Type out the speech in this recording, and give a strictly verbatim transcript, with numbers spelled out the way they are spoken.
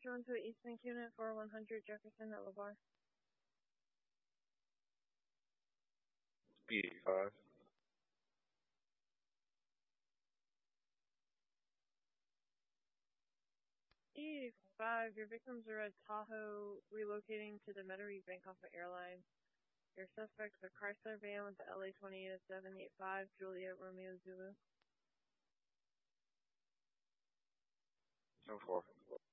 two one two East Bank Unit for one hundred Jefferson at LeVar. B eighty-five. E eighty-five, your victims are at Tahoe relocating to the Metairie Bank off of Airline. Your suspects are Chrysler van with the L A twenty-eight at seven eight five Juliet Romeo Zulu. ten four.